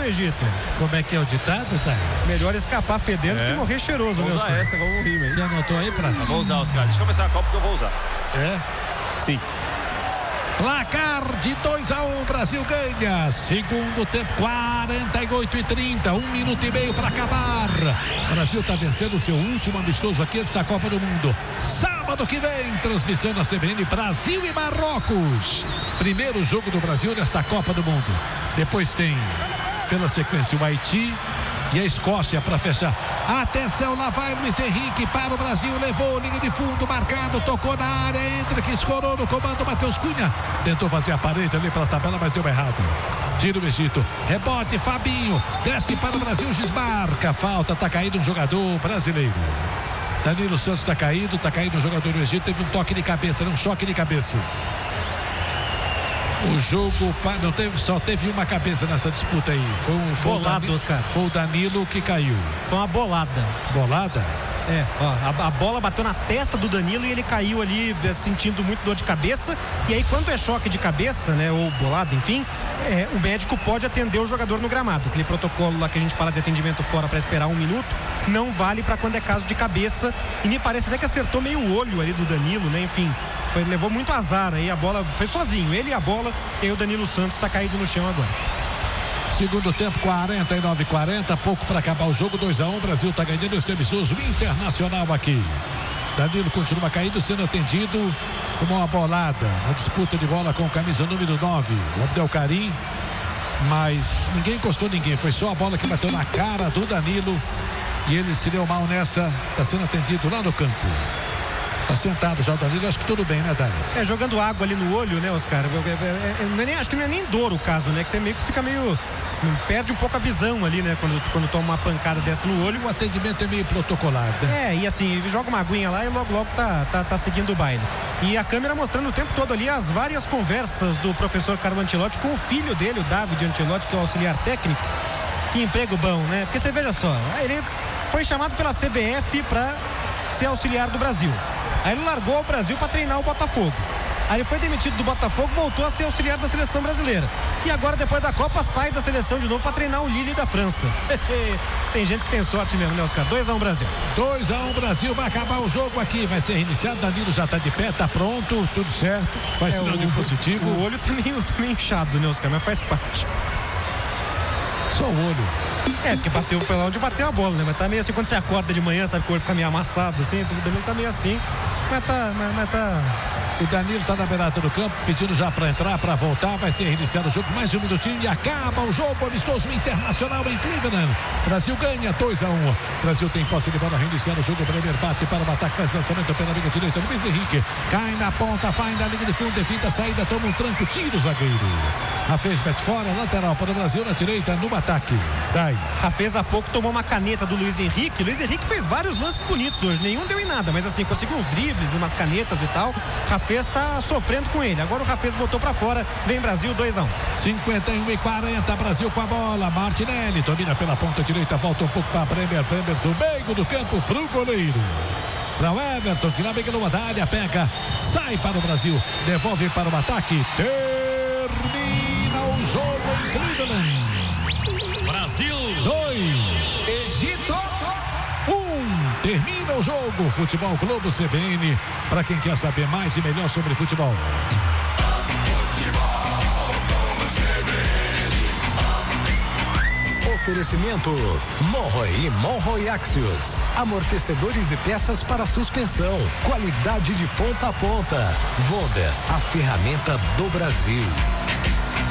Egito. Como é que é o ditado, tá? Melhor escapar fedendo que morrer cheiroso. Vou usar essa como um rima, hein? Você anotou aí, Prato? Vou usar, Oscar. Deixa eu começar a Copa que eu vou usar. É? Sim. Placar de 2-1, Brasil ganha. Segundo tempo, 48:30, 1 minuto e meio para acabar. O Brasil está vencendo o seu último amistoso aqui antes da Copa do Mundo. Sábado que vem, transmissão na CBN, Brasil e Marrocos. Primeiro jogo do Brasil nesta Copa do Mundo. Depois tem, pela sequência, o Haiti e a Escócia para fechar. Atenção, lá vai Luiz Henrique para o Brasil, levou, linha de fundo, marcado, tocou na área, Hendrick escorou no comando, Matheus Cunha tentou fazer a parede ali para a tabela, mas deu errado. Tira o Egito, rebote, Fabinho, desce para o Brasil, desmarca, falta, tá caído um jogador brasileiro. Danilo Santos tá caído um jogador do Egito, teve um toque de cabeça, um choque de cabeças. O jogo não teve, só teve uma cabeça nessa disputa aí. Foi bolado, Oscar. Foi o Danilo que caiu. Foi uma bolada. Bolada? É, ó, a bola bateu na testa do Danilo e ele caiu ali sentindo muito dor de cabeça. E aí, quando é choque de cabeça, né, ou bolada, enfim, o médico pode atender o jogador no gramado. Aquele protocolo lá que a gente fala de atendimento fora para esperar 1 minuto, não vale para quando é caso de cabeça. E me parece até que acertou meio o olho ali do Danilo, né, enfim. Levou muito azar aí, a bola foi sozinho, ele e a bola, e o Danilo Santos está caído no chão agora. Segundo tempo, 49:40, pouco para acabar o jogo, 2-1, Brasil está ganhando este amistoso Internacional aqui. Danilo continua caído, sendo atendido como uma bolada, uma disputa de bola com camisa número 9, o Abdelkarim, mas ninguém encostou ninguém, foi só a bola que bateu na cara do Danilo e ele se deu mal nessa, está sendo atendido lá no campo. Tá sentado já o Danilo, acho que tudo bem, né, Danilo? Jogando água ali no olho, né, Oscar? Acho que não é nem dor o caso, né? Que você meio que fica meio... perde um pouco a visão ali, né? Quando toma uma pancada dessa no olho. O atendimento é meio protocolar, né? E assim, joga uma aguinha lá e logo tá seguindo o baile. E a câmera mostrando o tempo todo ali as várias conversas do professor Carlo Ancelotti com o filho dele, o David Ancelotti, que é o auxiliar técnico. Que emprego bom, né? Porque você veja só, ele foi chamado pela CBF para ser auxiliar do Brasil. Aí ele largou o Brasil para treinar o Botafogo. Aí ele foi demitido do Botafogo, voltou a ser auxiliar da seleção brasileira. E agora, depois da Copa, sai da seleção de novo para treinar o Lille da França. Tem gente que tem sorte mesmo, né, Oscar? 2-1 Brasil. 2-1 Brasil, vai acabar o jogo aqui, vai ser reiniciado. Danilo já tá de pé, tá pronto, tudo certo. Vai sinal de positivo. O olho tá meio inchado, né, Oscar? Mas faz parte. Só o olho. Porque foi lá onde bateu a bola, né? Mas tá meio assim, quando você acorda de manhã, sabe que o olho fica meio amassado, assim, o Danilo tá meio assim, mas tá... O Danilo tá na beirada do campo, pedindo já para entrar, para voltar, vai ser reiniciado o jogo, mais um minutinho e acaba o jogo amistoso internacional em Cleveland. Brasil ganha 2-1. Brasil tem posse de bola, reiniciando o jogo, Bremer bate para o ataque, faz lançamento pela linha direita, Luiz Henrique, cai na ponta, vai na linha de fundo, evita a saída, toma um tranco, tira o zagueiro. Rafez mete fora, lateral para o Brasil na direita, no ataque. Rafez há pouco tomou uma caneta do Luiz Henrique. Luiz Henrique fez vários lances bonitos hoje, nenhum deu em nada, mas assim, conseguiu uns dribles, umas canetas e tal. Rafez está sofrendo com ele. Agora o Rafez botou para fora, vem Brasil 2-1. 51:40, Brasil com a bola. Martinelli domina pela ponta direita, volta um pouco para Bremer do meio do campo pro goleiro. Para o Everton, que na beira da área pega, sai para o Brasil, devolve para o ataque, termina o jogo em Cleveland. Brasil 2, Egito 1. Termina o jogo. Futebol Globo CBN, para quem quer saber mais e melhor sobre futebol. Oferecimento Monroe e Monroe Axios. Amortecedores e peças para suspensão. Qualidade de ponta a ponta. Wonder, a ferramenta do Brasil.